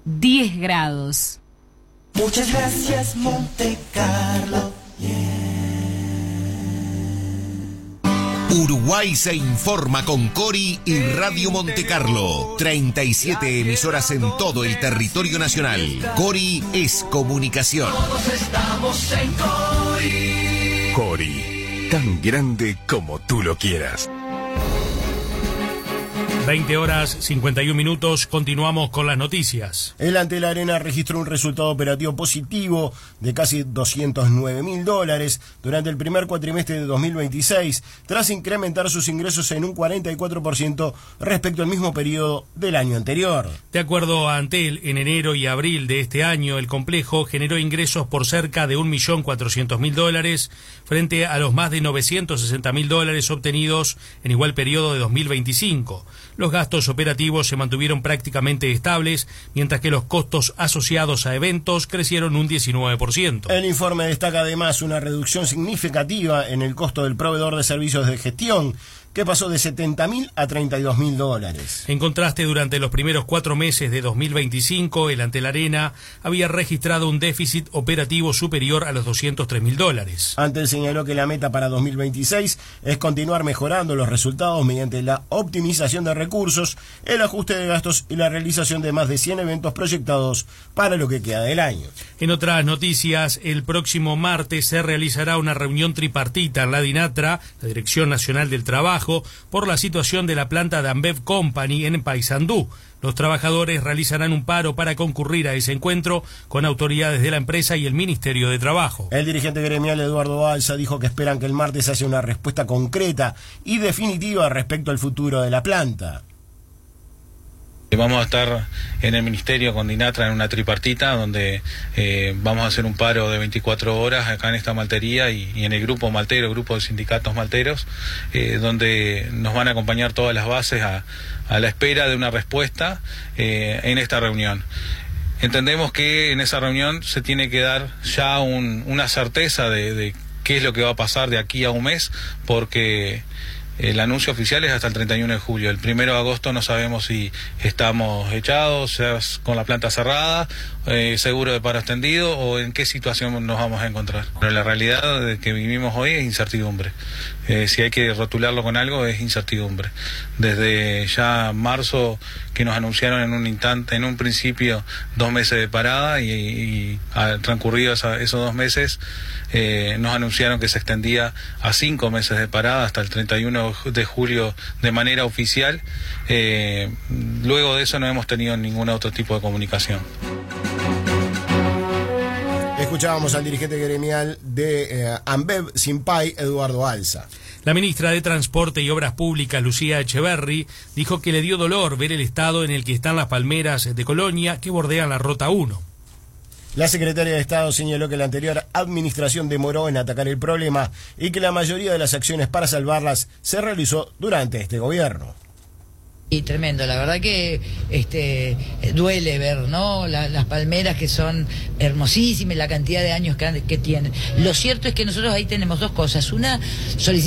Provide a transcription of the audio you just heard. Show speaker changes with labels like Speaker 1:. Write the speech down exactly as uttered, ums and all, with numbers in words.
Speaker 1: diez grados.
Speaker 2: Muchas gracias, Monte Carlo.
Speaker 3: Uruguay se informa con Cori y Radio Monte Carlo. treinta y siete emisoras en todo el territorio nacional. Cori es comunicación.
Speaker 2: Todos estamos en Cori.
Speaker 4: Cori, tan grande como tú lo quieras.
Speaker 5: veinte horas cincuenta y un minutos, continuamos con las noticias.
Speaker 6: El Ante la Arena registró un resultado operativo positivo de casi doscientos nueve mil dólares durante el primer cuatrimestre de dos mil veintiséis, tras incrementar sus ingresos en un cuarenta y cuatro por ciento respecto al mismo periodo del año anterior.
Speaker 5: De acuerdo a Antel, en enero y abril de este año, el complejo generó ingresos por cerca de un millón cuatrocientos mil dólares frente a los más de novecientos sesenta mil dólares obtenidos en igual periodo de dos mil veinticinco. Los gastos operativos se mantuvieron prácticamente estables, mientras que los costos asociados a eventos crecieron un diecinueve por ciento.
Speaker 6: El informe destaca además una reducción significativa en el costo del proveedor de servicios de gestión, que pasó de setenta mil a treinta y dos mil dólares.
Speaker 5: En contraste, durante los primeros cuatro meses de dos mil veinticinco, el Ante la Arena había registrado un déficit operativo superior a los doscientos tres mil dólares.
Speaker 6: Antel señaló que la meta para dos mil veintiséis es continuar mejorando los resultados mediante la optimización de recursos, el ajuste de gastos y la realización de más de cien eventos proyectados para lo que queda del año.
Speaker 5: En otras noticias, el próximo martes se realizará una reunión tripartita en la DINATRA, la Dirección Nacional del Trabajo, por la situación de la planta de Ambev Company en Paysandú. Los trabajadores realizarán un paro para concurrir a ese encuentro con autoridades de la empresa y el Ministerio de Trabajo.
Speaker 6: El dirigente gremial Eduardo Balsa dijo que esperan que el martes haya una respuesta concreta y definitiva respecto al futuro de la planta.
Speaker 7: Vamos a estar en el Ministerio con DINATRA en una tripartita donde eh, vamos a hacer un paro de veinticuatro horas acá en esta maltería y, y en el grupo maltero, grupo de sindicatos malteros, eh, donde nos van a acompañar todas las bases a, a la espera de una respuesta eh, en esta reunión. Entendemos que en esa reunión se tiene que dar ya un, una certeza de, de qué es lo que va a pasar de aquí a un mes, porque el anuncio oficial es hasta el treinta y uno de julio. El primero de agosto no sabemos si estamos echados, sea con la planta cerrada, eh, seguro de paro extendido o en qué situación nos vamos a encontrar. Pero la realidad de que vivimos hoy es incertidumbre. Eh, si hay que rotularlo con algo, es incertidumbre. Desde ya marzo que nos anunciaron en un instante, en un principio dos meses de parada y, y al transcurrido esa, esos dos meses eh, nos anunciaron que se extendía a cinco meses de parada hasta el treinta y uno de julio de manera oficial. Eh, luego de eso no hemos tenido ningún otro tipo de comunicación.
Speaker 6: Escuchábamos al dirigente gremial de eh, Ambev Simpay, Eduardo Balsa.
Speaker 5: La ministra de Transporte y Obras Públicas, Lucía Echeverri, dijo que le dio dolor ver el estado en el que están las palmeras de Colonia que bordean la Ruta uno.
Speaker 6: La secretaria de Estado señaló que la anterior administración demoró en atacar el problema y que la mayoría de las acciones para salvarlas se realizó durante este gobierno.
Speaker 8: Y tremendo, la verdad que este duele ver, ¿no? La, las palmeras que son hermosísimas, la cantidad de años que, que tienen. Lo cierto es que nosotros ahí tenemos dos cosas. Una, solicitar